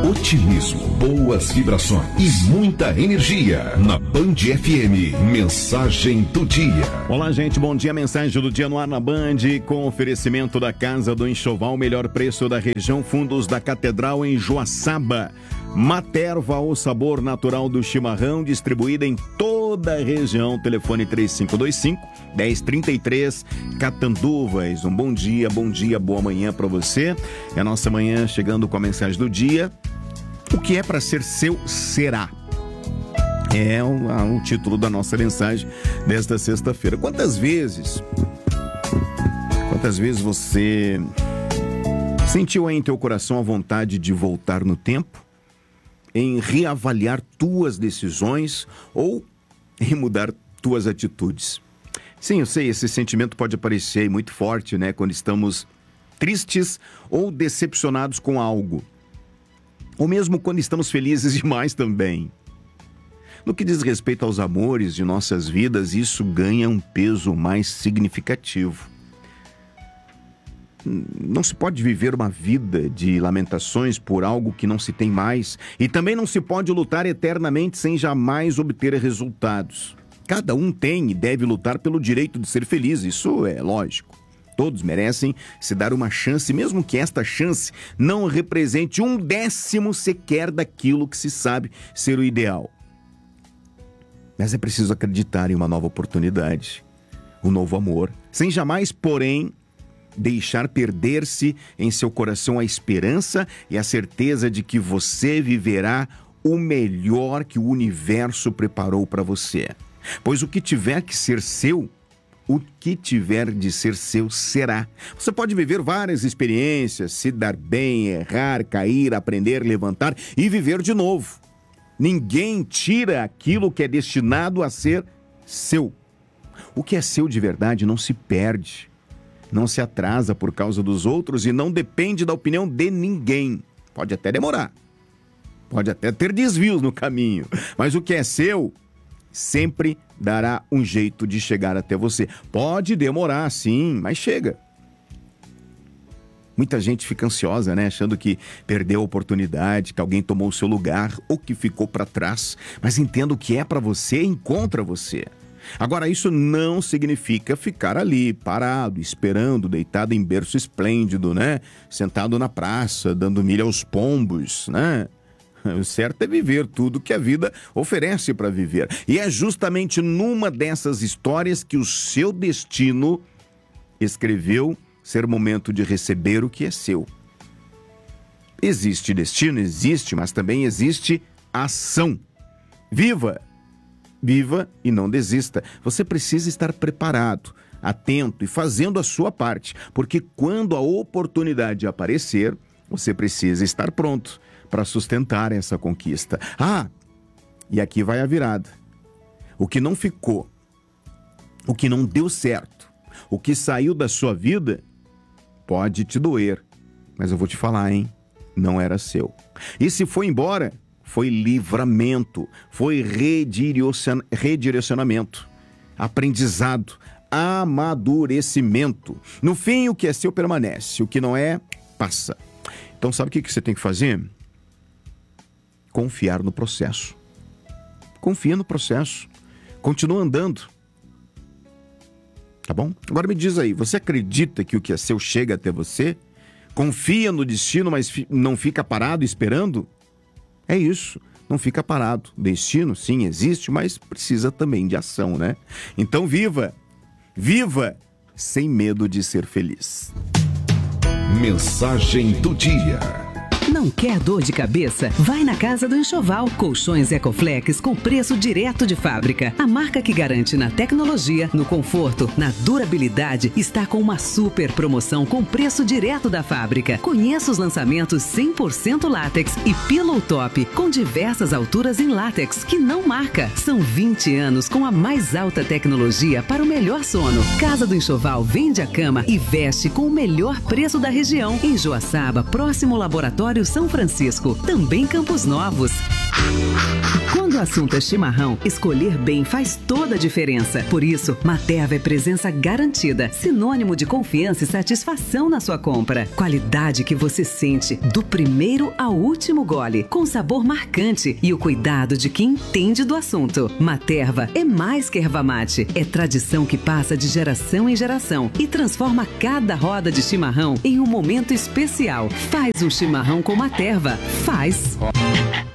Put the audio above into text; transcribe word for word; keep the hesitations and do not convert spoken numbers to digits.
otimismo, boas vibrações e muita energia. Na Band F M, mensagem do dia. Olá, gente, bom dia. Mensagem do dia no ar na Band, com oferecimento da Casa do Enxoval, melhor preço da região, fundos da Catedral em Joaçaba. Materva, o sabor natural do chimarrão, distribuída em toda a região. Telefone três cinco dois cinco, um zero três três, Catanduvas. Um bom dia, bom dia, boa manhã para você. É a nossa manhã chegando com a mensagem do dia. O que é para ser seu, será. É o, o título da nossa mensagem desta sexta-feira. Quantas vezes, quantas vezes você sentiu aí em teu coração a vontade de voltar no tempo, em reavaliar tuas decisões ou em mudar tuas atitudes? Sim, eu sei, esse sentimento pode aparecer muito forte, né? Quando estamos tristes ou decepcionados com algo. Ou mesmo quando estamos felizes demais também. No que diz respeito aos amores de nossas vidas, isso ganha um peso mais significativo. Não se pode viver uma vida de lamentações por algo que não se tem mais. E também não se pode lutar eternamente sem jamais obter resultados. Cada um tem e deve lutar pelo direito de ser feliz, isso é lógico. Todos merecem se dar uma chance, mesmo que esta chance não represente um décimo sequer daquilo que se sabe ser o ideal. Mas é preciso acreditar em uma nova oportunidade, um novo amor, sem jamais, porém, deixar perder-se em seu coração a esperança e a certeza de que você viverá o melhor que o universo preparou para você. Pois o que tiver que ser seu, o que tiver de ser seu será. Você pode viver várias experiências, se dar bem, errar, cair, aprender, levantar e viver de novo. Ninguém tira aquilo que é destinado a ser seu. O que é seu de verdade não se perde, não se atrasa por causa dos outros e não depende da opinião de ninguém. Pode até demorar, pode até ter desvios no caminho, mas o que é seu sempre dará um jeito de chegar até você. Pode demorar, sim, mas chega. Muita gente fica ansiosa, né? Achando que perdeu a oportunidade, que alguém tomou o seu lugar ou que ficou para trás. Mas entenda, o que é para você, encontra você. Agora, isso não significa ficar ali, parado, esperando, deitado em berço esplêndido, né? Sentado na praça, dando milha aos pombos, né? O certo é viver tudo que a vida oferece para viver. E é justamente numa dessas histórias que o seu destino escreveu ser momento de receber o que é seu. Existe destino? Existe, mas também existe ação. Viva! Viva e não desista. Você precisa estar preparado, atento e fazendo a sua parte, porque quando a oportunidade aparecer, você precisa estar pronto para sustentar essa conquista. Ah, e aqui vai a virada. O que não ficou, o que não deu certo, o que saiu da sua vida, pode te doer. Mas eu vou te falar, hein? Não era seu. E se foi embora, foi livramento, foi redirecion... redirecionamento, aprendizado, amadurecimento. No fim, o que é seu permanece, o que não é, passa. Então sabe o que você tem que fazer? Confiar no processo. Confia no processo. Continua andando. Tá bom? Agora me diz aí, você acredita que o que é seu chega até você? Confia no destino, mas não fica parado esperando? É isso, não fica parado. Destino, sim, existe, mas precisa também de ação, né? Então viva, viva sem medo de ser feliz. Mensagem do dia. Não quer dor de cabeça? Vai na Casa do Enxoval. Colchões Ecoflex com preço direto de fábrica. A marca que garante na tecnologia, no conforto, na durabilidade, está com uma super promoção com preço direto da fábrica. Conheça os lançamentos cem por cento látex e Pillow Top com diversas alturas em látex que não marca. São vinte anos com a mais alta tecnologia para o melhor sono. Casa do Enxoval vende a cama e veste com o melhor preço da região. Em Joaçaba, próximo ao Laboratório São Francisco. Também Campos Novos. Quando o assunto é chimarrão, escolher bem faz toda a diferença. Por isso, Materva é presença garantida, sinônimo de confiança e satisfação na sua compra. Qualidade que você sente do primeiro ao último gole, com sabor marcante e o cuidado de quem entende do assunto. Materva é mais que erva mate, é tradição que passa de geração em geração e transforma cada roda de chimarrão em um momento especial. Faz um chimarrão com Materva. Faz!